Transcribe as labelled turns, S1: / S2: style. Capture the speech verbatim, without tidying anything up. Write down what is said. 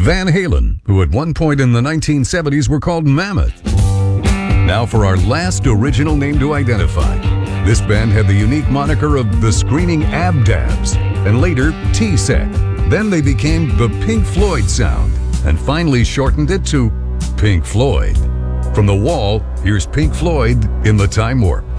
S1: Van Halen, who at one point in the nineteen seventies were called Mammoth. Now for our last original name to identify. This band had the unique moniker of the Screaming Abdabs, and later T-Set. Then they became the Pink Floyd Sound, and finally shortened it to Pink Floyd. From The Wall, here's Pink Floyd in the Time Warp.